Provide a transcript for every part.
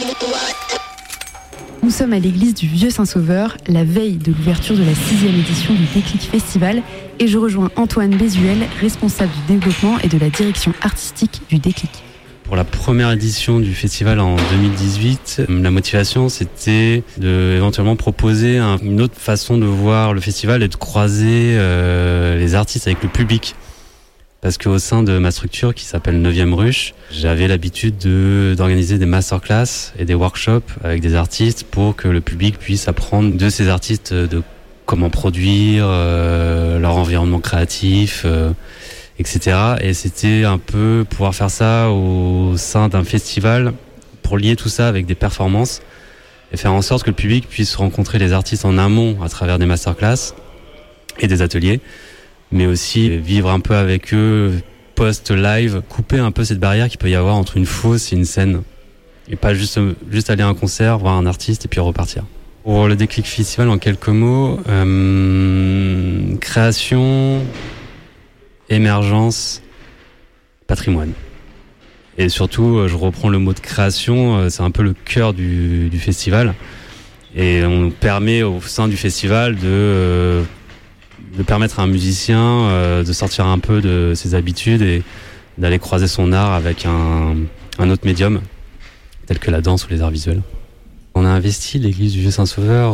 Nous sommes à l'église du Vieux Saint-Sauveur, la veille de l'ouverture de la 6e édition du Déclic Festival, et je rejoins Antoine Bézuel, responsable du développement et de la direction artistique du Déclic. Pour la première édition du festival en 2018, la motivation c'était de éventuellement proposer une autre façon de voir le festival et de croiser les artistes avec le public. Parce qu'au sein de ma structure qui s'appelle 9e Ruche, j'avais l'habitude d'organiser des masterclass et des workshops avec des artistes pour que le public puisse apprendre de ces artistes de comment produire, leur environnement créatif, etc. Et c'était un peu pouvoir faire ça au sein d'un festival pour lier tout ça avec des performances et faire en sorte que le public puisse rencontrer les artistes en amont à travers des masterclass et des ateliers, mais aussi vivre un peu avec eux post-live, couper un peu cette barrière qu'il peut y avoir entre une fosse et une scène. Et pas juste aller à un concert, voir un artiste et puis repartir. Pour le Déclic Festival, en quelques mots, création, émergence, patrimoine. Et surtout, je reprends le mot de création, c'est un peu le cœur du festival. Et on permet au sein du festival de permettre à un musicien de sortir un peu de ses habitudes et d'aller croiser son art avec un autre médium, tel que la danse ou les arts visuels. On a investi l'église du Vieux Saint-Sauveur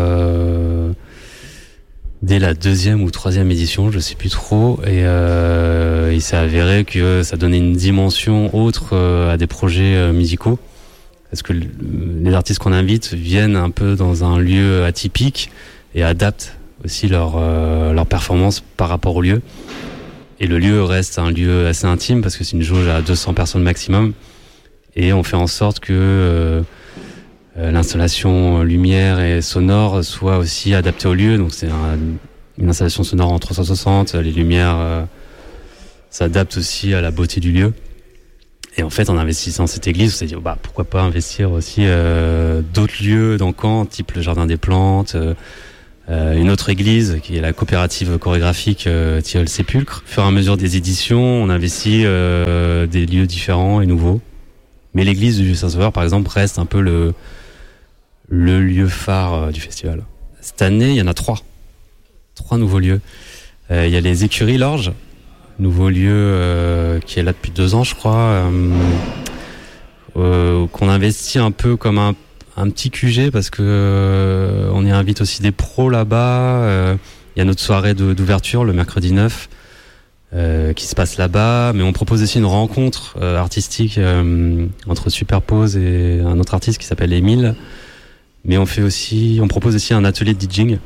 dès la 2e ou 3e édition, je sais plus trop, et il s'est avéré que ça donnait une dimension autre à des projets musicaux, parce que les artistes qu'on invite viennent un peu dans un lieu atypique et adaptent aussi leur performance par rapport au lieu. Et le lieu reste un lieu assez intime parce que c'est une jauge à 200 personnes maximum. Et on fait en sorte que l'installation lumière et sonore soit aussi adaptée au lieu. Donc c'est une installation sonore en 360. Les lumières s'adaptent aussi à la beauté du lieu. Et en fait, en investissant dans cette église, on s'est dit pourquoi pas investir aussi d'autres lieux dans Caen, type le Jardin des Plantes, une autre église qui est la coopérative chorégraphique Tilleul Sépulcre. Au fur et à mesure des éditions, on investit des lieux différents et nouveaux. Mais l'église du Vieux Saint-Sauveur, par exemple, reste un peu le lieu phare du festival. Cette année, il y en a 3 nouveaux lieux. Il y a les Écuries Lorges, nouveau lieu qui est là depuis 2 ans, je crois, qu'on investit un peu comme un petit QG parce que on y invite aussi des pros là-bas. Il y a notre soirée d'ouverture le mercredi 9 qui se passe là-bas, mais on propose aussi une rencontre artistique entre Superpose et un autre artiste qui s'appelle Émile. Mais on propose aussi un atelier de DJing.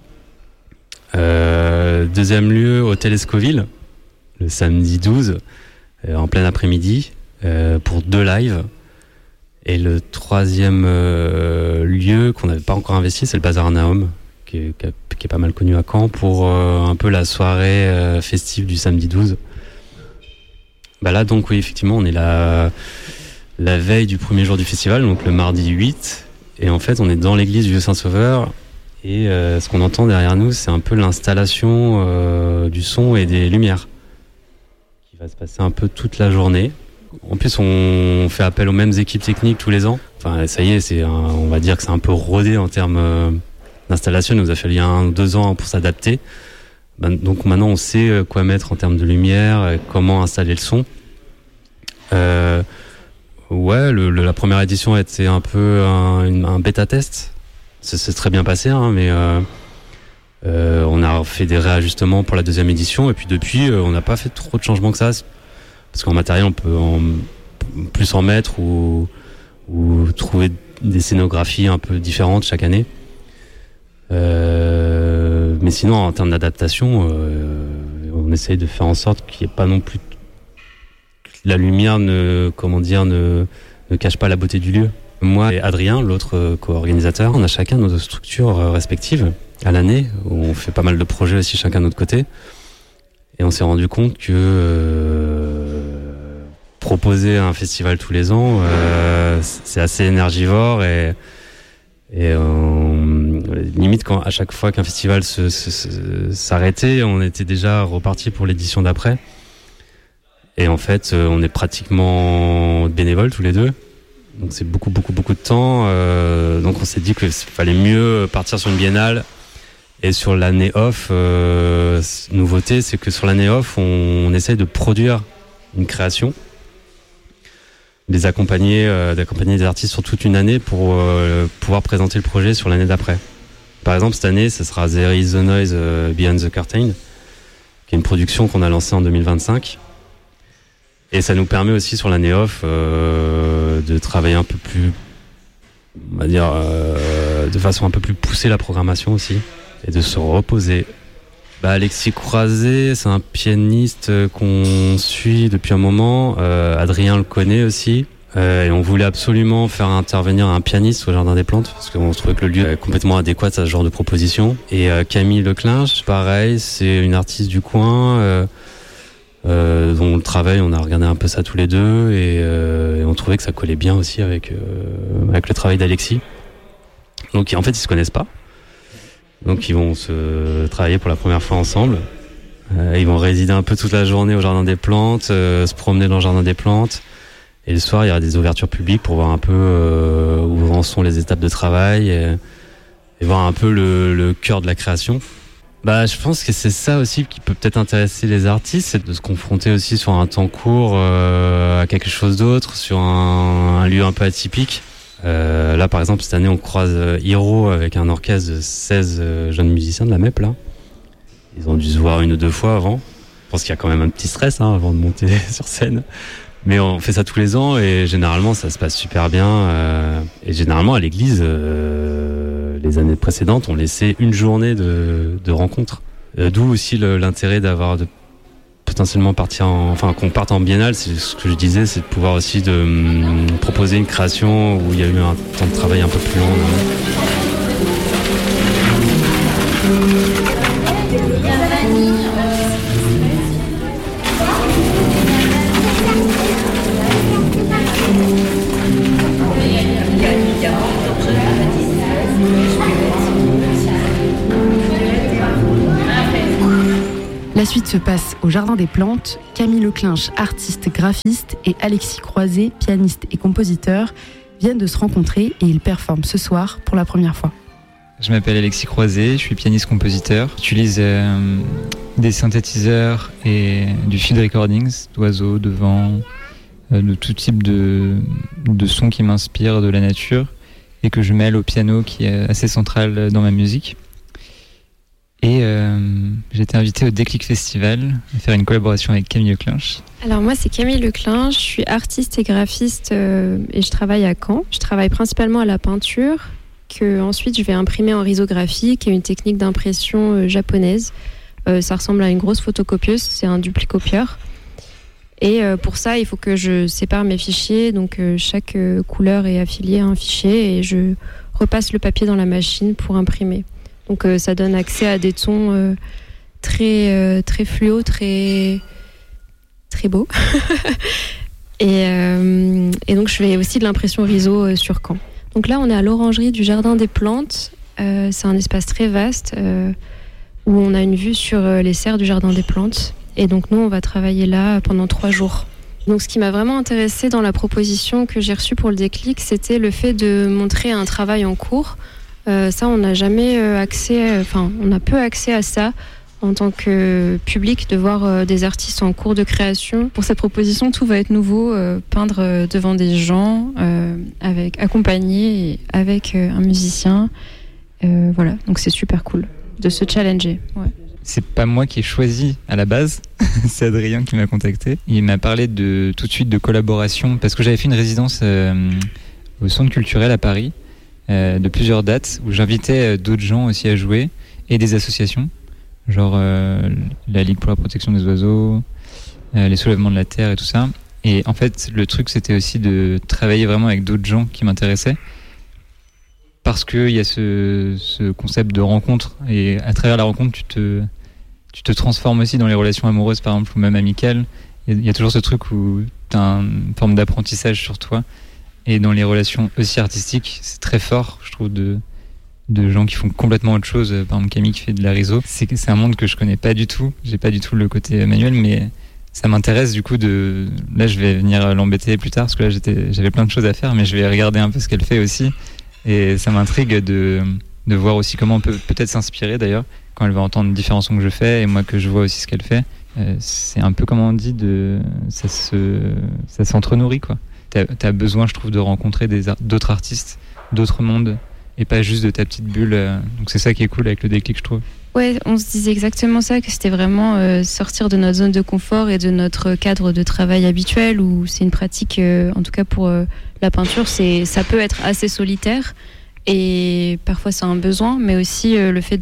Deuxième lieu, Hôtel Escoville, le samedi 12, en plein après-midi, pour 2 lives. Et le 3e lieu qu'on n'avait pas encore investi, c'est le Bazar Naum, qui est pas mal connu à Caen, pour un peu la soirée festive du samedi 12. Là, donc, oui, effectivement, on est la veille du premier jour du festival, donc le mardi 8. Et en fait, on est dans l'église du Vieux Saint-Sauveur. Et ce qu'on entend derrière nous, c'est un peu l'installation du son et des lumières, qui va se passer un peu toute la journée. En plus, on fait appel aux mêmes équipes techniques tous les ans. Enfin, ça y est, on va dire que c'est un peu rodé en termes d'installation. Il nous a fallu 1 ou 2 ans pour s'adapter. Donc maintenant, on sait quoi mettre en termes de lumière, comment installer le son. La première édition a été un peu un bêta-test. C'est très bien passé, mais on a fait des réajustements pour la 2e édition. Et puis depuis, on n'a pas fait trop de changements que ça. Parce qu'en matériel, on peut plus en mettre ou trouver des scénographies un peu différentes chaque année. Mais sinon, en termes d'adaptation, on essaye de faire en sorte qu'il n'y ait pas non plus... La lumière ne cache pas la beauté du lieu. Moi et Adrien, l'autre co-organisateur, on a chacun nos structures respectives à l'année, où on fait pas mal de projets aussi chacun de notre côté. Et on s'est rendu compte que proposer un festival tous les ans, c'est assez énergivore et limite à chaque fois qu'un festival s'arrêtait, on était déjà reparti pour l'édition d'après. Et en fait, on est pratiquement bénévoles tous les deux. Donc c'est beaucoup de temps. Donc on s'est dit qu'il fallait mieux partir sur une biennale. Et sur l'année off, nouveauté, c'est que sur l'année off, on essaye de produire une création, d'accompagner des artistes sur toute une année pour pouvoir présenter le projet sur l'année d'après. Par exemple, cette année, ce sera There Is the Noise Behind the Curtain, qui est une production qu'on a lancée en 2025. Et ça nous permet aussi sur l'année off de travailler un peu plus, on va dire, de façon un peu plus poussée la programmation aussi, et de se reposer. Alexis Croiset, c'est un pianiste qu'on suit depuis un moment. Adrien le connaît aussi. Et on voulait absolument faire intervenir un pianiste au Jardin des Plantes parce qu'on trouvait que le lieu est complètement adéquat à ce genre de proposition. Et Camille Leclinch, pareil, c'est une artiste du coin dont le travail, on a regardé un peu ça tous les deux et on trouvait que ça collait bien aussi avec le travail d'Alexis. Donc en fait, ils se connaissent pas. Donc ils vont se travailler pour la première fois ensemble. Ils vont résider un peu toute la journée au Jardin des Plantes, se promener dans le Jardin des Plantes. Et le soir, il y aura des ouvertures publiques pour voir un peu où en sont les étapes de travail et voir un peu le cœur de la création. Je pense que c'est ça aussi qui peut peut-être intéresser les artistes, c'est de se confronter aussi sur un temps court à quelque chose d'autre, sur un lieu un peu atypique. Là, par exemple, cette année, on croise Hiro avec un orchestre de 16 jeunes musiciens de la MEP, là. Ils ont dû se voir 1 ou 2 fois avant. Je pense qu'il y a quand même un petit stress avant de monter sur scène. Mais on fait ça tous les ans et généralement, ça se passe super bien. Et généralement, à l'église, les années précédentes, on laissait une journée de rencontres. D'où aussi l'intérêt de potentiellement qu'on parte en biennale, c'est ce que je disais, c'est de pouvoir aussi proposer une création où il y a eu un temps de travail un peu plus long. La suite se passe au Jardin des Plantes. Camille Leclinch, artiste graphiste, et Alexis Croiset, pianiste et compositeur, viennent de se rencontrer et ils performent ce soir pour la première fois. Je m'appelle Alexis Croiset, je suis pianiste-compositeur. J'utilise des synthétiseurs et du field recordings, d'oiseaux, de vent, de tout type de sons qui m'inspirent de la nature et que je mêle au piano qui est assez central dans ma musique. Et j'ai été invité au Déclic Festival à faire une collaboration avec Camille Leclinch. Alors moi c'est Camille Leclinch, je suis artiste et graphiste et je travaille à Caen. Je travaille principalement à la peinture, que ensuite je vais imprimer en risographie, qui est une technique d'impression japonaise. Ça ressemble à une grosse photocopieuse, c'est un duplicopieur. Et pour ça il faut que je sépare mes fichiers, donc chaque couleur est affiliée à un fichier et je repasse le papier dans la machine pour imprimer. Donc ça donne accès à des tons très fluo, très beaux. et donc je fais aussi de l'impression riso sur Caen. Donc là on est à l'orangerie du Jardin des Plantes. C'est un espace très vaste où on a une vue sur les serres du Jardin des Plantes. Et donc nous on va travailler là pendant 3 jours. Donc ce qui m'a vraiment intéressée dans la proposition que j'ai reçue pour le Déclic, c'était le fait de montrer un travail en cours. Ça, on n'a jamais on a peu accès à ça en tant que public, de voir des artistes en cours de création. Pour cette proposition, tout va être nouveau, peindre devant des gens, accompagné avec un musicien. Voilà, donc c'est super cool de se challenger. Ouais. C'est pas moi qui ai choisi à la base, c'est Adrien qui m'a contacté. Il m'a parlé tout de suite de collaboration parce que j'avais fait une résidence au Centre culturel à Paris. De plusieurs dates où j'invitais d'autres gens aussi à jouer et des associations genre la Ligue pour la protection des oiseaux, les soulèvements de la terre et tout ça. Et en fait le truc c'était aussi de travailler vraiment avec d'autres gens qui m'intéressaient parce qu'il y a ce concept de rencontre et à travers la rencontre tu te transformes aussi dans les relations amoureuses par exemple ou même amicales. Il y a toujours ce truc où tu as une forme d'apprentissage sur toi. Et dans les relations aussi artistiques, c'est très fort, je trouve, de gens qui font complètement autre chose. Par exemple, Camille qui fait de la riso. C'est un monde que je connais pas du tout. J'ai pas du tout le côté manuel, mais ça m'intéresse du coup là je vais venir l'embêter plus tard parce que là j'avais plein de choses à faire, mais je vais regarder un peu ce qu'elle fait aussi, et ça m'intrigue de voir aussi comment on peut peut-être s'inspirer d'ailleurs quand elle va entendre différents sons que je fais et moi que je vois aussi ce qu'elle fait. C'est un peu comme on dit, ça s'entre-nourrit quoi. T'as besoin, je trouve, de rencontrer d'autres artistes, d'autres mondes, et pas juste de ta petite bulle. Donc c'est ça qui est cool avec le déclic, je trouve. Ouais, on se disait exactement ça, que c'était vraiment sortir de notre zone de confort et de notre cadre de travail habituel, où c'est une pratique, en tout cas pour la peinture, ça peut être assez solitaire, et parfois c'est un besoin, mais aussi le fait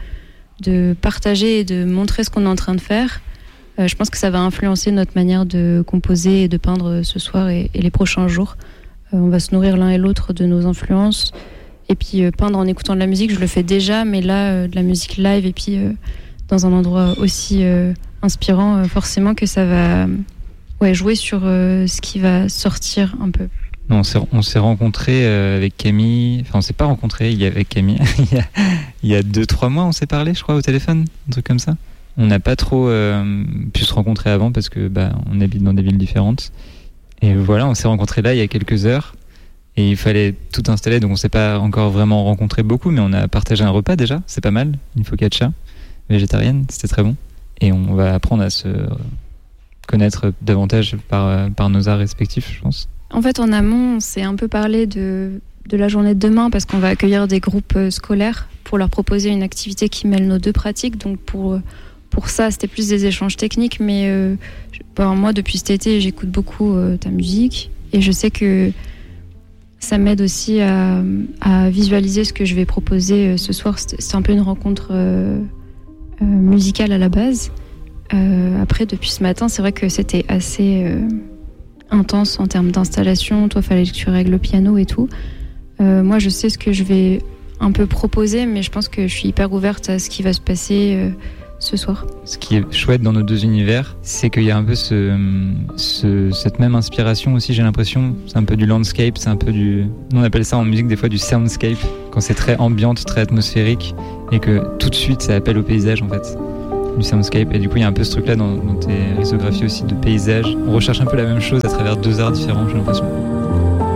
de partager et de montrer ce qu'on est en train de faire. Je pense que ça va influencer notre manière de composer et de peindre ce soir et les prochains jours. On va se nourrir l'un et l'autre de nos influences. Et puis peindre en écoutant de la musique, je le fais déjà, mais là, de la musique live et puis dans un endroit aussi inspirant, forcément que ça va jouer sur ce qui va sortir un peu. Non, on s'est rencontrés avec Camille, enfin on s'est pas rencontrés avec Camille, il y a 2-3 mois on s'est parlé, je crois, au téléphone, un truc comme ça. On n'a pas trop pu se rencontrer avant parce que on habite dans des villes différentes. Et voilà, on s'est rencontrés là il y a quelques heures. Et il fallait tout installer, donc on s'est pas encore vraiment rencontrés beaucoup, mais on a partagé un repas déjà, c'est pas mal, une focaccia végétarienne, c'était très bon. Et on va apprendre à se connaître davantage par nos arts respectifs, je pense. En fait, en amont, on s'est un peu parlé de la journée de demain, parce qu'on va accueillir des groupes scolaires pour leur proposer une activité qui mêle nos deux pratiques. Donc pour ça, c'était plus des échanges techniques, mais moi, depuis cet été, j'écoute beaucoup ta musique, et je sais que ça m'aide aussi à visualiser ce que je vais proposer ce soir. C'est un peu une rencontre musicale à la base. Après, depuis ce matin, c'est vrai que c'était assez intense en termes d'installation. Toi, il fallait que tu règles le piano et tout. Moi, je sais ce que je vais un peu proposer, mais je pense que je suis hyper ouverte à ce qui va se passer ce soir. Ce qui est chouette dans nos deux univers, c'est qu'il y a un peu cette même inspiration aussi, j'ai l'impression. C'est un peu du landscape, c'est un peu on appelle ça en musique des fois du soundscape, quand c'est très ambiante, très atmosphérique, et que tout de suite ça appelle au paysage en fait, du soundscape. Et du coup il y a un peu ce truc là dans tes risographies aussi de paysage. On recherche un peu la même chose à travers deux arts différents, j'ai l'impression.